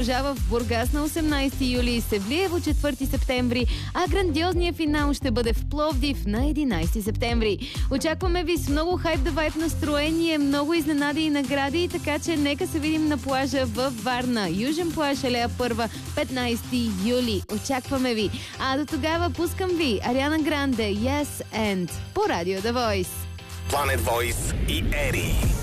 продължава в Бургас на 18 юли, Севлиево 4 септември, а грандиозният финал ще бъде в Пловдив на 11 септември. Очакваме ви с много хайп да вайп настроение, много изненади и награди, така че нека се видим на плажа във Варна. Южен плаж, алея първа, 15 юли. Очакваме ви. А до тогава пускам ви Ариана Гранде, Yes and по Радио The Voice. Planet Voice и Ери.